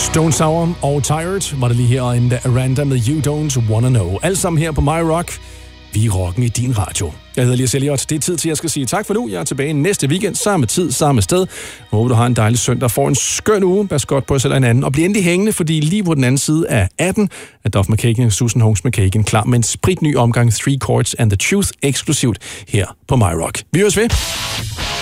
Stone Sour og Tired var det lige her, og Aranda med You Don't Wanna Know. Alt sammen her på My Rock. Vi er rocken i din radio. Jeg hedder Elias Elliot. Det er tid til, at jeg skal sige tak for nu. Jeg er tilbage næste weekend, samme tid, samme sted. Jeg håber, du har en dejlig søndag. Får en skøn uge. Pas godt på jer selv og hinanden. Og bliv endelig hængende, fordi lige på den anden side af 18 er Duff McKagan og Susan Holmes McKagan klar med en spritny omgang 3 Chords and the Truth eksklusivt her på My Rock. Vi høres ved.